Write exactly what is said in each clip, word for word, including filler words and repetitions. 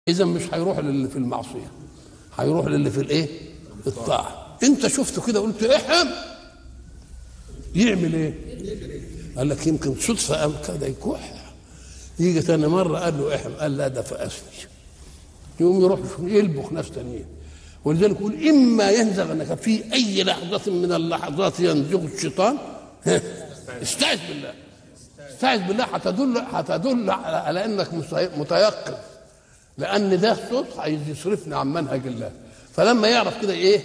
إذا مش هيروح للي في المعصية، هيروح للي في الإيه؟ الطاعة. أنت شفته كده قلت احم، يعمل إيه؟ قال لك يمكن صدفة قام كده يكح، يجي تاني مرة قال له احم، قال لا ده فأسني، يقوم يروح يلبخ ناس تانيين. ولذلك يقول إما ينزغنك في أي لحظة من اللحظات ينزغ الشيطان استعذ بالله، استعذ بالله، هتدل هتدل على انك متيقظ، لان ده صوت عايز يصرفني عن منهج الله. فلما يعرف كده ايه،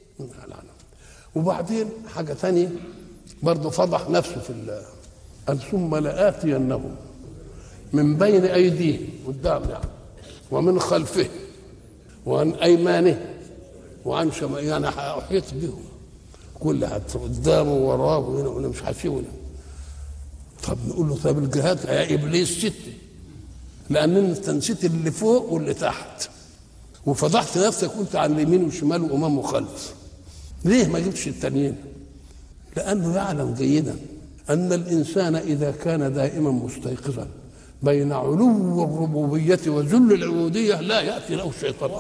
وبعدين حاجه ثانيه برضه فضح نفسه في الله، قال ثم لآتينهم من بين ايديهم قدام يعني، ومن خلفه، وعن ايمانه، وعن شمال، يعني احيط بهم كل حد قدامه وراه وهنا وهنا، مش هسيبنا. طب نقول له طب الجهاد يا ابليس ستة، لان انت نسيت اللي فوق واللي تحت، وفضحت نفسك قلت عن اليمين والشمال وامام وخلف. ليه ما جبتش التانيين؟ لانه يعلم جيدا ان الانسان اذا كان دائما مستيقظا بين علو الربوبيه وذل العبوديه لا ياتي له الشيطان،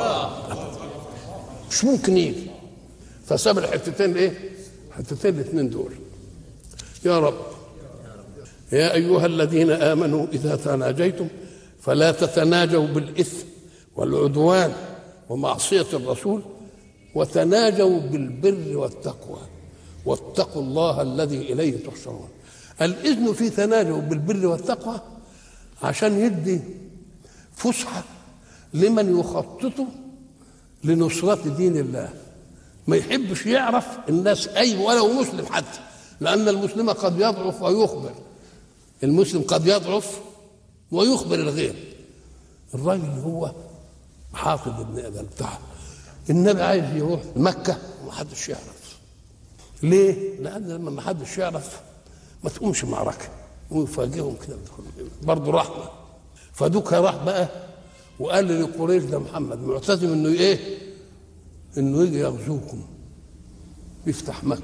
مش ممكن يجي. فساب الحتتين ايه؟ حتتين الاثنين دول. يا رب يا ايها الذين امنوا اذا تناجيتم فلا تتناجوا بالاثم والعدوان ومعصيه الرسول، وتناجوا بالبر والتقوى واتقوا الله الذي اليه تحشرون. الاذن في تناجوا بالبر والتقوى عشان يدي فسحه لمن يخطط لنصره دين الله، ما يحبش يعرف الناس اي ولو مسلم حتى، لان المسلم قد يضعف ويخبر، المسلم قد يضعف ويخبر الغير. الراجل اللي هو حافظ ابن ادم بتاعه النبي عايز يروح مكه ومحدش يعرف. ليه؟ لان لما محدش يعرف ما تقومش معركه ويفاجئهم كده برضه رحمه. فدوك راح بقى وقال لقريش ده محمد معتزم انه ايه؟ انه يجي يغزوكم يفتح مكه.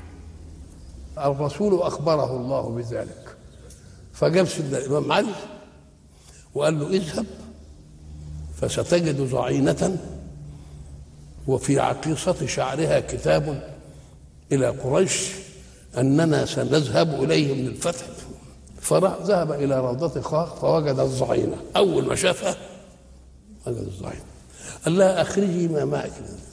الرسول اخبره الله بذلك، فجاب سيدنا الامام علي وقال له اذهب فستجد ضعينه وفي عقيصه شعرها كتاب الى قريش اننا سنذهب اليهم للفتح. فراح ذهب الى روضه خاخ فوجد الضعينه، اول ما شافها وجد الضعينه قال لها اخرجي ما معك،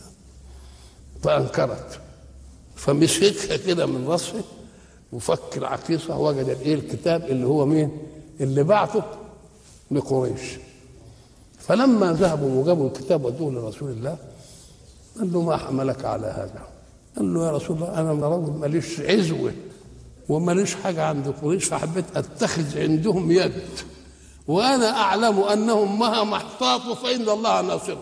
فانكرت، فمسكها كده من راسه وفك العقيصه وجد الايه الكتاب اللي هو مين؟ اللي بعته لقريش. فلما ذهبوا وجابوا الكتاب ودوه لرسول الله قال له ما حملك على هذا؟ قال له يا رسول الله انا رجل ماليش عزوه وماليش حاجه عند قريش، فحبيت اتخذ عندهم يد، وانا اعلم انهم مهما احتاطوا فان الله ناصرهم.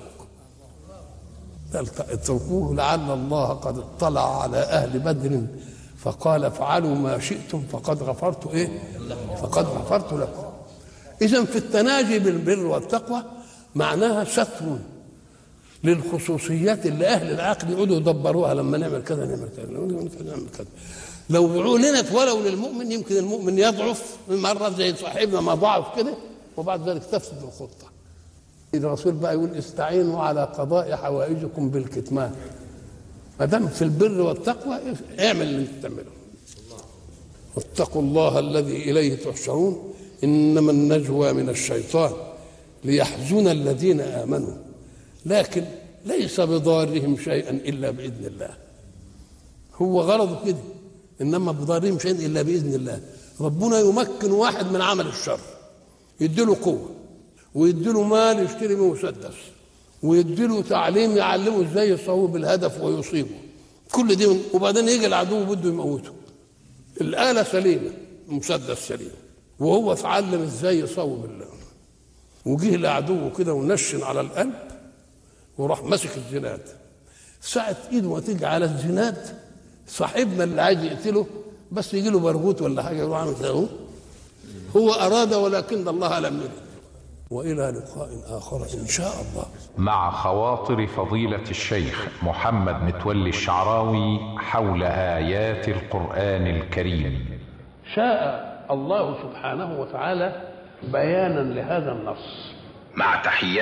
اتركوه لعل الله قد اطلع على اهل بدر فقال افعلوا ما شئتم فقد غفرت ايه؟ فقد غفرت لكم. اذا في التناجي بالبر والتقوى معناها ستر للخصوصيات اللي اهل العقل يقعدوا يدبروها، لما نعمل كذا نعمل كذا نعمل كذا. لو اعلنت ولو للمؤمن يمكن المؤمن يضعف مره زي صاحبنا ما ضعف كده، وبعد ذلك تفسد الخطه. الرسول بقى يقول استعينوا على قضاء حوائجكم بالكتمان. ما دام في البر والتقوى اعمل اللي انت تعمله. واتقوا الله الذي اليه تحشرون انما النجوى من الشيطان ليحزن الذين امنوا لكن ليس بضارهم شيئا الا باذن الله. هو غرضه كده، انما بضارهم شيئا الا باذن الله. ربنا يمكن واحد من عمل الشر، يديله قوه ويديله مال يشتري به مسدس ويديله تعليم يعلمه ازاي يصوب الهدف ويصيبه، كل دي، وبعدين يجي العدو بده يموته. الآلة سليمة، المسدس سليم، وهو اتعلم ازاي يصوب الله. وجه العدو كده ونشن على القلب وراح ماسك الزناد. ساعة ايده ما تيجي على الزناد صاحبنا اللي عايز يقتله بس يجي له برغوت ولا حاجه يروح عامل كده، هو اراد ولكن الله لم يرد. والى لقاء اخر ان شاء الله. مع خواطر فضيلة الشيخ محمد متولي الشعراوي حول آيات القرآن الكريم. شاء الله سبحانه وتعالى بيانا لهذا النص مع تحيات